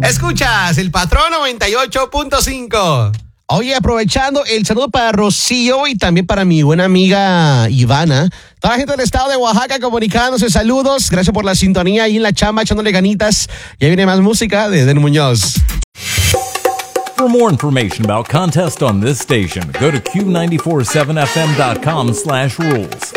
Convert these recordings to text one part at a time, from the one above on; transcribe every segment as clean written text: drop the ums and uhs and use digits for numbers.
Escuchas el Patrón 98.5. Oye, aprovechando el saludo para Rocío y también para mi buena amiga Ivana. Toda la gente del estado de Oaxaca comunicándose, saludos. Gracias por la sintonía ahí en la chamba, echándole ganitas. Ya viene más música de Den Muñoz. For more information about contests on this station, go to Q947fm.com/rules.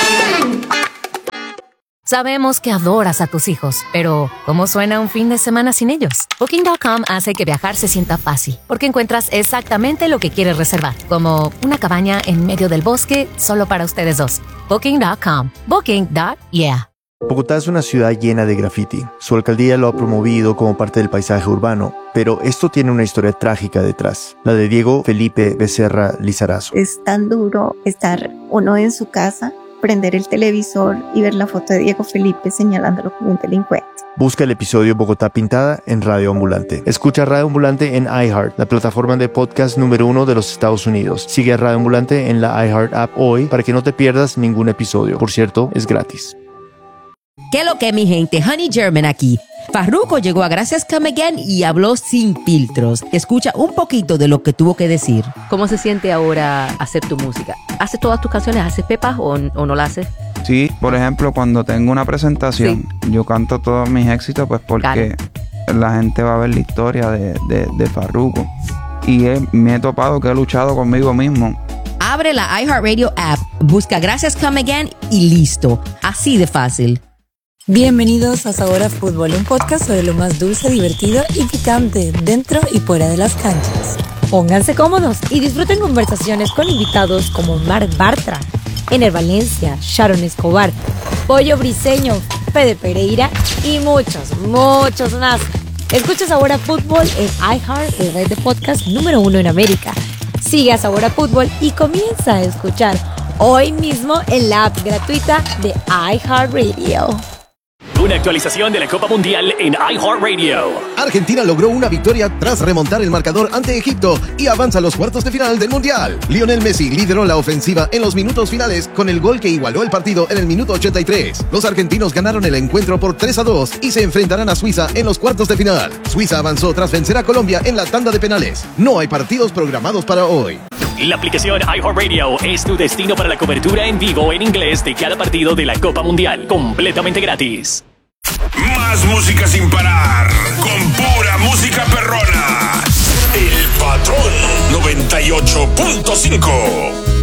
Sabemos que adoras a tus hijos, pero ¿cómo suena un fin de semana sin ellos? Booking.com hace que viajar se sienta fácil, porque encuentras exactamente lo que quieres reservar, como una cabaña en medio del bosque solo para ustedes dos. Booking.com. Booking.yeah. Bogotá es una ciudad llena de graffiti. Su alcaldía lo ha promovido como parte del paisaje urbano, pero esto tiene una historia trágica detrás, la de Diego Felipe Becerra Lizarazo. Es tan duro estar uno en su casa, prender el televisor y ver la foto de Diego Felipe señalándolo como un delincuente. Busca el episodio Bogotá Pintada en Radio Ambulante. Escucha Radio Ambulante en iHeart, la plataforma de podcast número 1 de los Estados Unidos. Sigue a Radio Ambulante en la iHeart app hoy para que no te pierdas ningún episodio. Por cierto, es gratis. ¿Qué lo que, mi gente? Honey German aquí. Farruko llegó a Gracias Come Again y habló sin filtros. Escucha un poquito de lo que tuvo que decir. ¿Cómo se siente ahora hacer tu música? ¿Haces todas tus canciones? ¿Haces pepas o no la haces? Sí, por ejemplo, cuando tengo una presentación, yo canto todos mis éxitos pues porque la gente va a ver la historia de Farruko. Y me he topado que he luchado conmigo mismo. Abre la iHeartRadio app, busca Gracias Come Again y listo. Así de fácil. Bienvenidos a Sabor a Fútbol, un podcast sobre lo más dulce, divertido y picante dentro y fuera de las canchas. Pónganse cómodos y disfruten conversaciones con invitados como Marc Bartra, Ener Valencia, Sharon Escobar, Pollo Briseño, Fede Pereira y muchos más. Escucha Sabor a Fútbol en iHeart, la red de podcast número 1 en América. Sigue a Sabor a Fútbol y comienza a escuchar hoy mismo en la app gratuita de iHeartRadio. Una actualización de la Copa Mundial en iHeartRadio. Argentina logró una victoria tras remontar el marcador ante Egipto y avanza a los cuartos de final del Mundial. Lionel Messi lideró la ofensiva en los minutos finales con el gol que igualó el partido en el minuto 83. Los argentinos ganaron el encuentro por 3-2 y se enfrentarán a Suiza en los cuartos de final. Suiza avanzó tras vencer a Colombia en la tanda de penales. No hay partidos programados para hoy. La aplicación iHeartRadio es tu destino para la cobertura en vivo en inglés de cada partido de la Copa Mundial, completamente gratis. Más música sin parar, con pura música perrona. El Patrón 98.5.